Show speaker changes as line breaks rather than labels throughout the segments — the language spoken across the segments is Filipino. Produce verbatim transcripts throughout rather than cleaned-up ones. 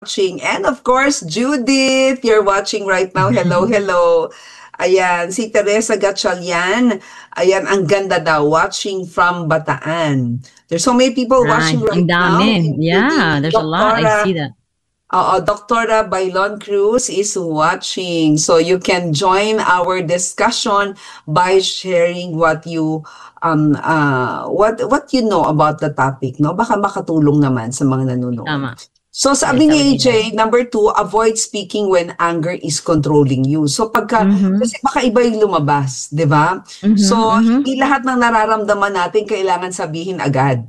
watching. And of course, Judith, you're watching right now. Hello, hello. Ayan, si Teresa Gatchalian. Ayan, ang ganda daw, watching from Bataan. There's so many people
Right.
watching right
Ang
now,
dami. Yeah,
including
there's a lot. I see
Doctora.
that.
Oo, Doctora Bailon Cruz is watching. So you can join our discussion by sharing what you um uh what what you know about the topic, no? Baka makatulong naman sa mga nanonood.
Tama.
So
Yes,
sabi
that
ni
would be
A J,
nice.
number two, avoid speaking when anger is controlling you. So pagka,
Mm-hmm.
kasi baka iba yung lumabas, di ba? So
Mm-hmm. Mm-hmm.
hindi lahat ng nararamdaman natin kailangan sabihin agad.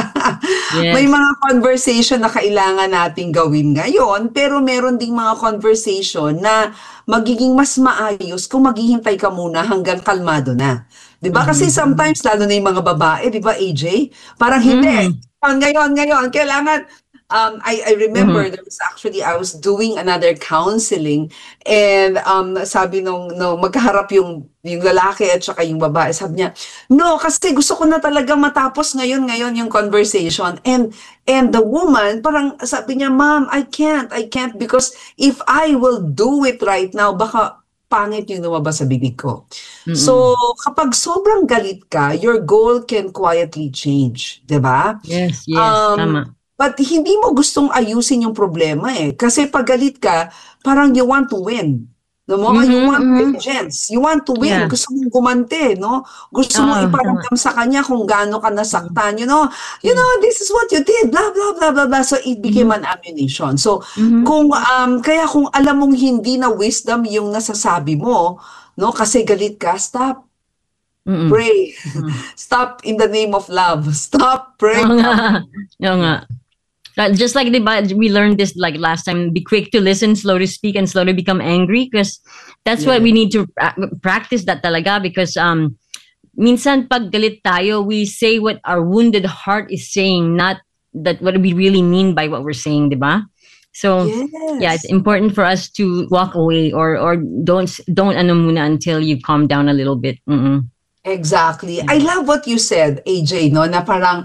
May
Yes.
mga conversation na kailangan nating gawin ngayon, pero meron ding mga conversation na magiging mas maayos kung maghihintay ka muna hanggang kalmado na. 'Di ba? Kasi
Mm-hmm.
sometimes lalo na yung mga babae, 'di ba, A J? Parang hindi.
Mm-hmm.
Ngayon, ngayon, kailangan um I I remember
Mm-hmm.
there was actually I was doing another counseling and um sabi nung no magkaharap yung yung lalaki at saka yung babae, sabi niya, "No, kasi gusto ko na talaga matapos ngayon ngayon yung conversation." And and the woman parang sabi niya, "Ma'am, I can't. I can't because if I will do it right now, baka pangit yung lumabas sa bibig ko." So,
Mm-hmm.
kapag sobrang galit ka, your goal can quietly change, 'di ba?
Yes, yes.
Um,
Tama.
but hindi mo gustong ayusin yung problema eh. Kasi pag galit ka, parang you want to win. No mo, you
Mm-hmm.
want
Mm-hmm.
vengeance. You want to win.
Yeah.
Gusto mong gumante, no? Gusto mong
Oo, tama.
iparamdam sa kanya kung gaano ka
Mm-hmm.
nasaktan. You know, you
Yeah.
know, this is what you did, blah, blah, blah, blah, blah. So it became
Mm-hmm.
an ammunition. So,
Mm-hmm.
kung, um, kaya kung alam mong hindi na wisdom yung nasasabi mo, no, kasi galit ka, stop,
Mm-hmm.
pray.
Mm-hmm.
Stop in the name of love. Stop, pray.
Oo nga. Oo nga. Uh, Just like the, we learned this like last time, be quick to listen, slow to speak, and slow to become angry, because that's what we
Yeah.
need to pra- practice that talaga, because um minsan pag galit tayo, we say what our wounded heart is saying, not that what we really mean by what we're saying, diba? So yeah, it's
Yes.
important for us to walk away, or or don't don't ano muna until you calm down a little bit. Mm-mm.
Exactly. I
Yeah.
love what you said, A J, no, na parang,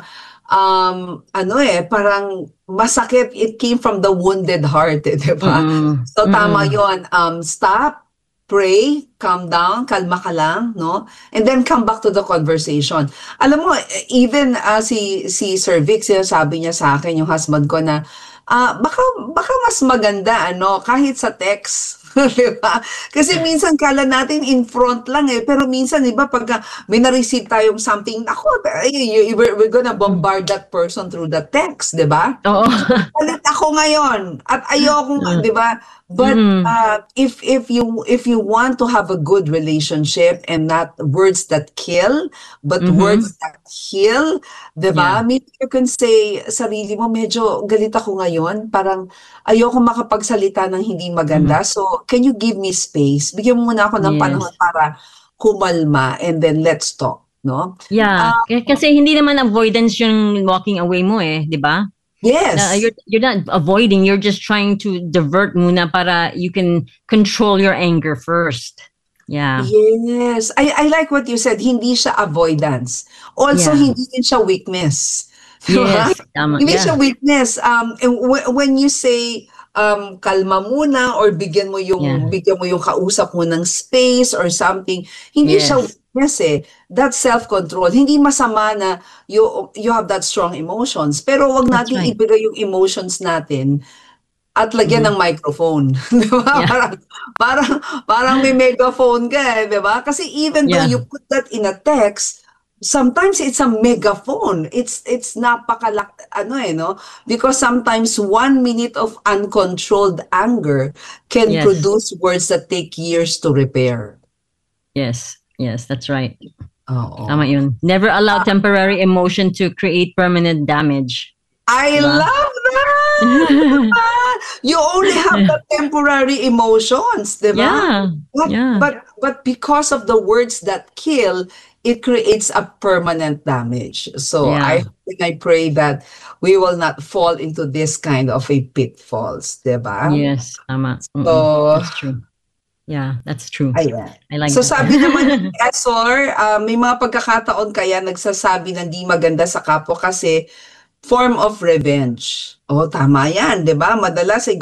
um, ano eh, parang masakit, it came from the wounded heart, eh, di ba?
Mm-mm.
So, tama
Mm-mm.
yon. Um, stop, pray, calm down, kalma ka lang, no? And then come back to the conversation. Alam mo, eh, even uh, si, si Sir Vic, sinasabi niya sa akin, yung husband ko na, ah, baka, baka mas maganda, ano, kahit sa text. Di ba? Kasi minsan kala natin in front lang eh. Pero minsan, di ba, pagka may na-receive tayong something, ako, ay, y- y- we're, we're gonna bombard that person through the text, di ba?
Oo.
Galit ako ngayon at ayokong,
Uh,
di ba? But
mm-mm.
uh, if if you if you want to have a good relationship and not words that kill, but
Mm-hmm.
words that heal, di ba?
Yeah.
Maybe you can say sarili mo, medyo galit ako ngayon, parang ayoko makapagsalita ng hindi
Mm-hmm.
maganda. So, can you give me space? Bigyan mo muna ako ng panahon
Yes.
para kumalma and then let's talk, no?
Yeah,
Uh,
K- kasi hindi naman avoidance yung walking away mo eh, 'di ba? Na
yes.
you're you're not avoiding, you're just trying to divert muna para you can control your anger first. Yeah.
Yes. I I like what you said, hindi siya avoidance. Also,
Yeah.
hindi din siya weakness. Di ba?
Yes, tama.
Hindi siya
Yeah.
weakness. Um, and wh- when you say, um, kalma muna or bigyan mo yung,
Yeah.
bigyan mo yung kausap mo ng space or something, hindi siya
Yes.
weakness eh. That's self-control. Hindi masama na you, you have that strong emotions. Pero wag
That's
nating
right.
ibigay yung emotions natin at lagyan ng
Mm-hmm.
microphone. Di ba?
Yeah.
Parang, parang, parang may megaphone ka eh, di ba? Kasi even though
Yeah.
you put that in a text, sometimes it's a megaphone. It's, it's napakalak, ano eh, no? Because sometimes one minute of uncontrolled anger can
Yes.
produce words that take years to repair.
Yes. Yes, that's right.
Oo.
Tama yun. Never allow temporary emotion to create permanent damage.
I
Diba?
love that! You only have the temporary emotions, di ba?
Yeah.
But,
Yeah.
but, but because of the words that kill, it creates a permanent damage. So I
Yeah.
hope and I pray that we will not fall into this kind of a pitfalls, di ba?
Yes, tama. Mm-mm.
So,
That's true. Yeah, that's true.
ayan.
I like
So
that.
sabi naman ni Esor, uh, may mga pagkakataon kaya nagsasabi na di maganda sa kapwa kasi form of revenge. Oh, tama yan, 'di ba? Madalas ay